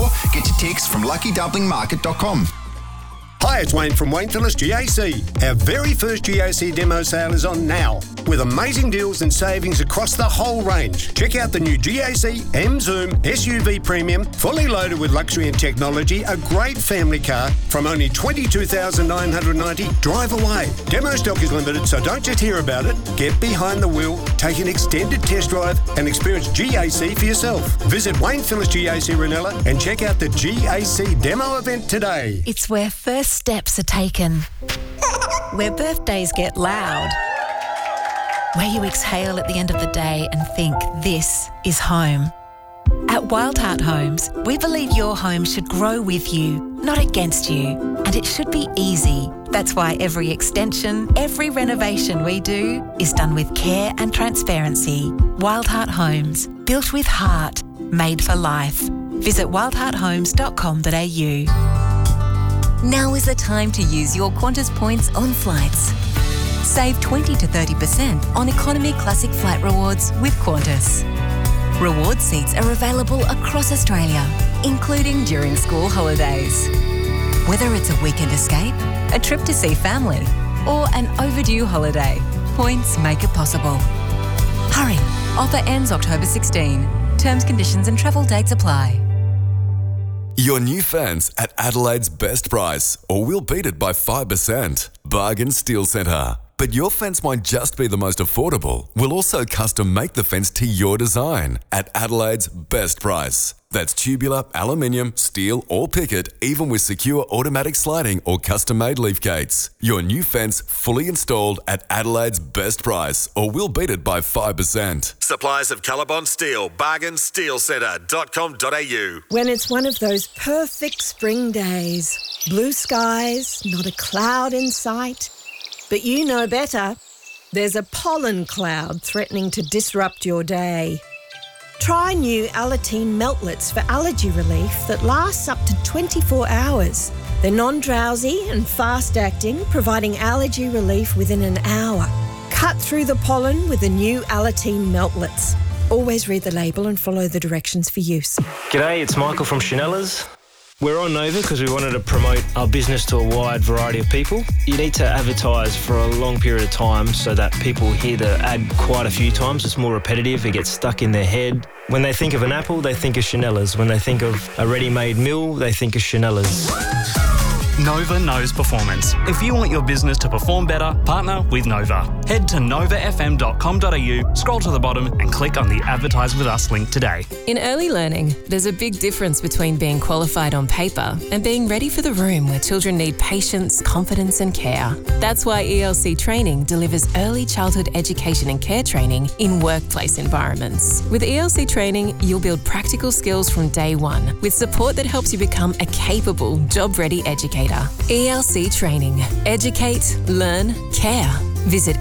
or get your text from luckydumplingmarket.com. Hi, it's Wayne from Wayne Phillips GAC. Our very first GAC demo sale is on now, with amazing deals and savings across the whole range. Check out the new GAC M-Zoom SUV Premium, fully loaded with luxury and technology, a great family car from only $22,990. Drive away. Demo stock is limited, so don't just hear about it. Get behind the wheel, take an extended test drive and experience GAC for yourself. Visit Wayne Phillips GAC Ranella and check out the GAC demo event today. It's where first steps are taken, where birthdays get loud, where you exhale at the end of the day and think, this is home. At Wild Heart Homes, we believe your home should grow with you, not against you, and it should be easy. That's why every extension, every renovation we do is done with care and transparency. Wild Heart Homes, built with heart, made for life. Visit wildhearthomes.com.au. Now is the time to use your Qantas points on flights. Save 20 to 30% on Economy Classic Flight Rewards with Qantas. Reward seats are available across Australia, including during school holidays. Whether it's a weekend escape, a trip to see family, or an overdue holiday, points make it possible. Hurry, offer ends October 16. Terms, conditions and travel dates apply. Your new fence at Adelaide's best price, or we'll beat it by 5%. Bargain Steel Centre. But your fence might just be the most affordable. We'll also custom make the fence to your design at Adelaide's best price. That's tubular, aluminium, steel or picket, even with secure automatic sliding or custom-made leaf gates. Your new fence fully installed at Adelaide's best price, or we'll beat it by 5%. Suppliers of Colorbond Steel, bargainsteelcentre.com.au. When it's one of those perfect spring days, blue skies, not a cloud in sight, but you know better. There's a pollen cloud threatening to disrupt your day. Try new Alateen Meltlets for allergy relief that lasts up to 24 hours. They're non-drowsy and fast-acting, providing allergy relief within an hour. Cut through the pollen with the new Alateen Meltlets. Always read the label and follow the directions for use. G'day, it's Michael from Chanellas. We're on Nova because we wanted to promote our business to a wide variety of people. You need to advertise for a long period of time so that people hear the ad quite a few times. It's more repetitive, it gets stuck in their head. When they think of an apple, they think of Chanellas. When they think of a ready-made meal, they think of Chanellas. Nova knows performance. If you want your business to perform better, partner with Nova. Head to novafm.com.au, scroll to the bottom and click on the Advertise With Us link today. In early learning, there's a big difference between being qualified on paper and being ready for the room where children need patience, confidence and care. That's why ELC Training delivers early childhood education and care training in workplace environments. With ELC Training, you'll build practical skills from day one with support that helps you become a capable, job-ready educator. ELC Training. Educate, learn, care. Visit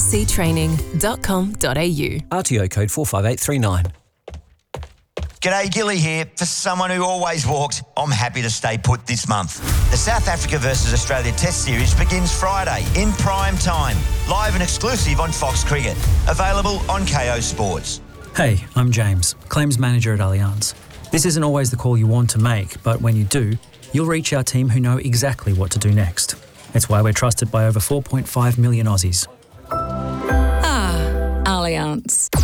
elctraining.com.au. RTO code 45839. G'day, Gilly here. For someone who always walks, I'm happy to stay put this month. The South Africa versus Australia Test Series begins Friday in prime time. Live and exclusive on Fox Cricket. Available on KO Sports. Hey, I'm James, Claims Manager at Allianz. This isn't always the call you want to make, but when you do, you'll reach our team who know exactly what to do next. It's why we're trusted by over 4.5 million Aussies. Allianz.